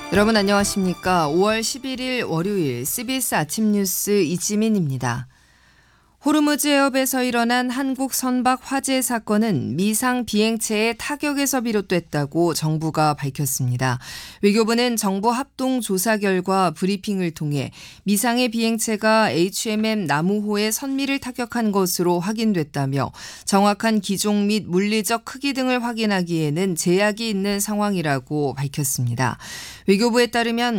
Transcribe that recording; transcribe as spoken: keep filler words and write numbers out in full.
여러분 안녕하십니까. 오월 십일일 월요일 씨비에스 아침 뉴스 이지민입니다. 호르무즈 해협에서 일어난 한국 선박 화재 사건은 미상 비행체의 타격에서 비롯됐다고 정부가 밝혔습니다. 외교부는 정부 합동 조사 결과 브리핑을 통해 미상의 비행체가 에이치엠엠 나무호의 선미를 타격한 것으로 확인됐다며 정확한 기종 및 물리적 크기 등을 확인하기에는 제약이 있는 상황이라고 밝혔습니다. 외교부에 따르면